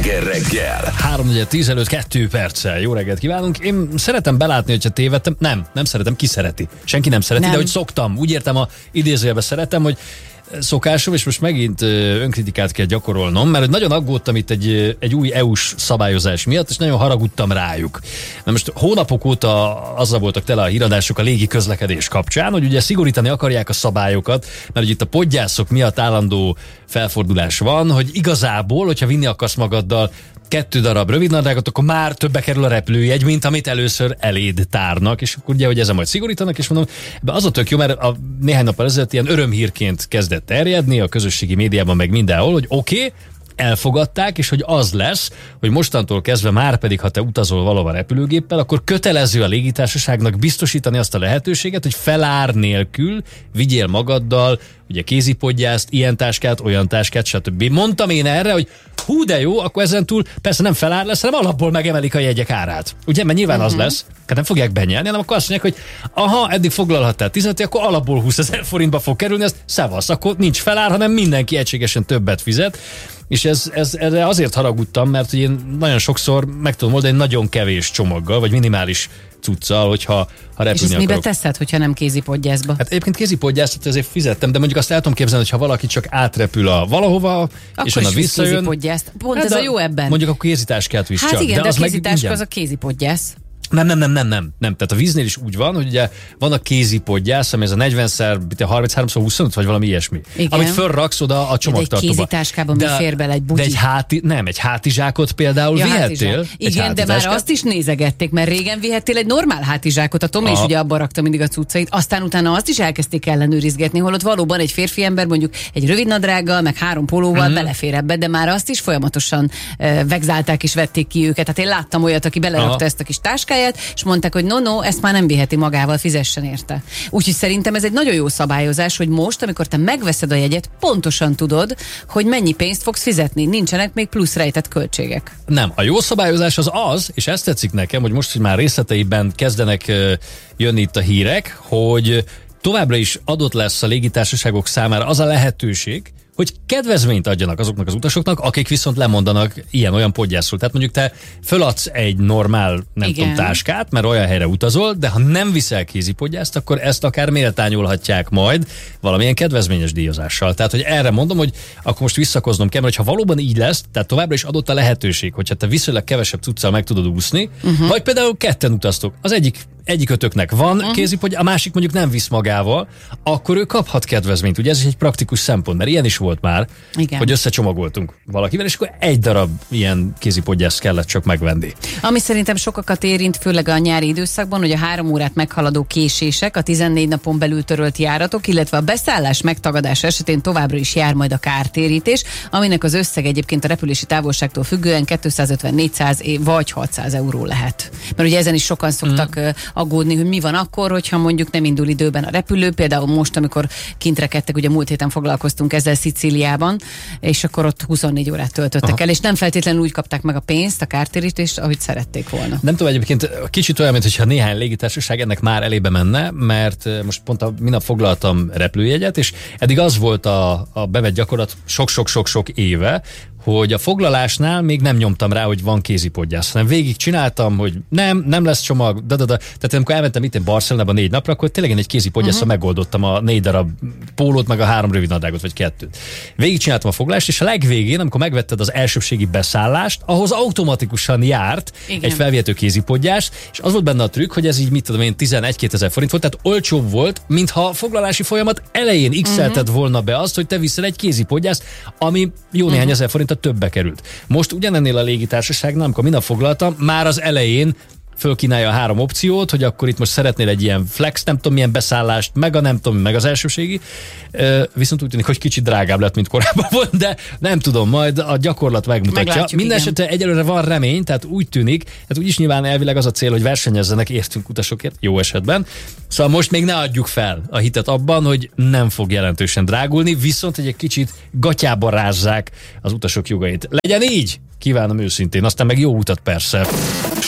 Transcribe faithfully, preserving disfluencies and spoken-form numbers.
Sláger reggel. három negyven tíz előtt kettő perccel. Jó reggelt kívánunk. Én szeretem belátni, hogyha tévedtem. Nem, nem szeretem. Ki szereti? Senki nem szereti, nem. De hogy szoktam. Úgy értem, a idézőjelben szeretem, hogy szokásom, és most megint önkritikát kell gyakorolnom, mert nagyon aggódtam itt egy, egy új é u-s szabályozás miatt, és nagyon haragudtam rájuk. Na most hónapok óta azzal voltak tele a híradások a légi közlekedés kapcsán, hogy ugye szigorítani akarják a szabályokat, mert hogy itt a podgyászok miatt állandó felfordulás van, hogy igazából, hogyha vinni akarsz magaddal kettő darab rövidnadrágot, akkor már többe kerül a repülőjegy, mint amit először eléd tárnak, és akkor ugye, hogy ezen majd szigorítanak, és mondom, de az a tök jó, mert a néhány nappal ezelőtt ilyen örömhírként kezdett terjedni a közösségi médiában, meg mindenhol, hogy oké, okay, elfogadták, és hogy az lesz, hogy mostantól kezdve már pedig, ha te utazol valahova repülőgéppel, akkor kötelező a légitársaságnak biztosítani azt a lehetőséget, hogy felár nélkül vigyél magaddal, ugye kézipodgyászt, ilyen táskát, olyan táskát, stb. Mondtam én erre, hogy hú, de jó, akkor ezentúl persze nem felár lesz, hanem alapból megemelik a jegyek árát. Ugye, mert nyilván uh-huh. az lesz, hát nem fogják benyelni, hanem akkor azt mondják, hogy aha, eddig foglalhattál tízet, akkor alapból húszezer forintba fog kerülni, ezt szevasz, akkor nincs felár, hanem mindenki egységesen többet fizet. És ez, ez, erre azért haragudtam, mert én nagyon sokszor meg tudom oldani nagyon kevés csomaggal, vagy minimális cuccal, hogyha ha repülni és ezt akarok. mibe teszed, hogyha nem kézipodgyászba? Hát egyébként kézipodgyászat ezért fizettem, de mondjuk azt el tudom képzelni, hogy ha valaki csak átrepül a valahova, akkor és onnan visszajön. Kézipodgyászt. Pont hát ez a, a jó ebben. Mondjuk a kézitáskát visz hát csak. igen, de, de az az a kézitáska meg, az a kézipodgyász. Nem, nem, nem, nem, nem, nem. Tehát a víznél is úgy van, hogy ugye van a kézipodgyász, ami ez a negyvenszer harminchárom huszonöt, vagy valami ilyesmi. Igen. Amit fölraksz oda a csomagtartóba. De egy kézitáskában mi fér bele egy bugyi? De egy háti, nem, egy hátizsákot például ja, vihettél. Hátizsák. Igen, de már azt is nézegették, mert régen vihettél egy normál hátizsákot, a Tomi is ugye abba rakta mindig a cuccait, aztán utána azt is elkezdték ellenőrizgetni, holott valóban egy férfi ember mondjuk egy rövid nadrággal, meg három pólóval mm. belefér ebbe, de már azt is folyamatosan uh, vegzálták és vették ki őket. Tehát én láttam olyat, aki belerakta Aha. ezt a kis táskáját, és mondták, hogy no, no, ezt már nem viheti magával, fizessen érte. Úgyhogy szerintem ez egy nagyon jó szabályozás, hogy most, amikor te megveszed a jegyet, pontosan tudod, hogy mennyi pénzt fogsz fizetni. Nincsenek még plusz rejtett költségek. Nem, a jó szabályozás az az, és ezt tetszik nekem, hogy most, hogy már részleteiben kezdenek uh, jönni itt a hírek, hogy továbbra is adott lesz a légitársaságok számára az a lehetőség, hogy kedvezményt adjanak azoknak az utasoknak, akik viszont lemondanak ilyen-olyan podgyászról. Tehát mondjuk te föladsz egy normál, nem Igen. tudom, táskát, mert olyan helyre utazol, de ha nem viszel kézipodgyászt, akkor ezt akár méltányolhatják majd valamilyen kedvezményes díjazással. Tehát, hogy erre mondom, hogy akkor most visszakoznom kell, mert ha valóban így lesz, tehát továbbra is adott a lehetőség, hogyha te viszonylag kevesebb cuccal meg tudod úszni, uh-huh. vagy például ketten utaztok. Az egyik egyikötöknek van uh-huh. kézipodgyász, a másik mondjuk nem visz magával, akkor ő kaphat kedvezményt. Ugye ez is egy praktikus szempont, mert ilyen is volt már, Igen. hogy összecsomagoltunk valakivel, és akkor egy darab ilyen kézipodgyászt kellett csak megvenni. Ami szerintem sokakat érint, főleg a nyári időszakban, hogy a három órát meghaladó késések, a tizennégy napon belül törölt járatok, illetve a beszállás megtagadása esetén továbbra is jár majd a kártérítés, aminek az összeg egyébként a repülési távolságtól függően kétszázötven négyszáz vagy hatszáz euró lehet. Mert ugye ezen is sokan szoktak mm. aggódni, hogy mi van akkor, hogyha mondjuk nem indul időben a repülő, például most, amikor kint rekedtek, ugye múlt héten foglalkoztunk ezzel Szicíliában, és akkor ott huszonnégy órát töltöttek Aha. el, és nem feltétlenül úgy kapták meg a pénzt, a kártérítést, ahogy szerették volna. Nem tudom, egyébként kicsit olyan, mintha néhány légitársaság ennek már elébe menne, mert most pont a minap foglaltam repülőjegyet, és eddig az volt a, a bevett gyakorlat sok-sok-sok-sok éve, hogy a foglalásnál még nem nyomtam rá, hogy van kézipodgyász, hanem végig csináltam, hogy nem, nem lesz csomag, da-da-da. Tehát amikor elmentem itt Barcelonában négy napra, akkor tényleg én egy kézipodgyásszal uh-huh. megoldottam a négy darab pólót, meg a három rövidnadrágot, vagy kettőt. Végig csináltam a foglalást, és a legvégén, amikor megvetted az elsőbségi beszállást, ahhoz automatikusan járt Igen. egy felvihető kézipodgyás, és az volt benne a trükk, hogy ez így, mit tudom én, tizenegy-kétezer forint volt, tehát olcsóbb volt, mintha a foglalási folyamat elején x-elted uh-huh. volna be azt, hogy te viszel egy kézipodgyászt, ami jó néhány uh-huh. ezer forint a többbe került. Most ugyanennél a légitársaságnál, amikor minap foglaltam, már az elején fölkínálja a három opciót, hogy akkor itt most szeretnél egy ilyen flex, nem tudom milyen beszállást, meg a nem tudom, meg az elsőségi. Viszont úgy tűnik, hogy kicsit drágább lett, mint korábban volt, de nem tudom, majd a gyakorlat megmutatja. Mindenesetre egyelőre van remény, tehát úgy tűnik, hát úgyis nyilván elvileg az a cél, hogy versenyezzenek értünk utasokért, jó esetben. Szóval most még ne adjuk fel a hitet abban, hogy nem fog jelentősen drágulni, viszont egy kicsit gatyába rázzák az utasok jogait. Legyen így! Kívánom őszintén, aztán meg jó utat persze.